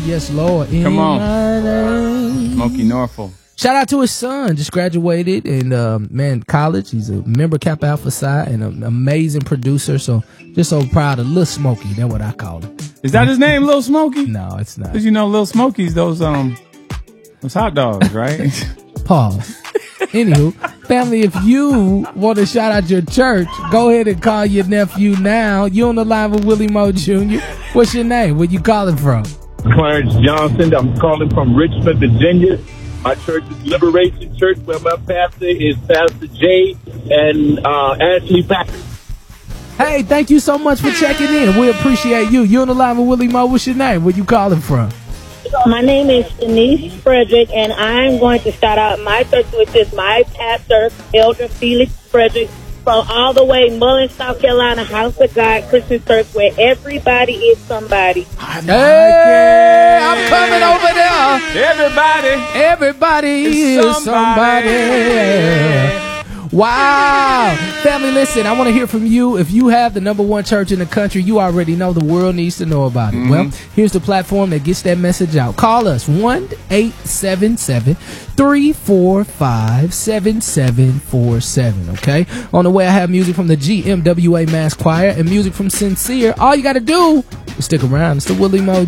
Yes, Lord. Come on. name. Smokey Norfolk. Shout out to his son, just graduated in college. He's a member of Kappa Alpha Psi and an amazing producer. So just so proud of Lil Smokey. That's what I call him. Is that his name, Lil Smokey? No, it's not. Because you know Lil Smokey's those hot dogs, right? Pause. Anywho, family, if you want to shout out your church, go ahead and call your nephew now. You on the line with Willie Moe Jr. What's your name? Where you calling from? Clarence Johnson. I'm calling from Richmond, Virginia. My church is Liberation Church, where my pastor is Pastor Jay and Ashley Packard. Hey, thank you so much for checking in. We appreciate you. You on the line with Willie Moe. What's your name? Where you calling from? My name is Denise Frederick, and I'm going to start out my church, which is my pastor, Elder Felix Frederick, from all the way Mullins, South Carolina, House of God Christian Church, where everybody is somebody. Hey, I'm coming over there. Everybody is somebody. Wow. Family, listen, I want to hear from you. If you have the #1 church in the country, you already know the world needs to know about it. Well, here's the platform that gets that message out. Call us 1-877-345-7747, okay? On the way, I have music from the GMWA Mass Choir and music from Sincere. All you got to do is stick around. It's the Willie Moe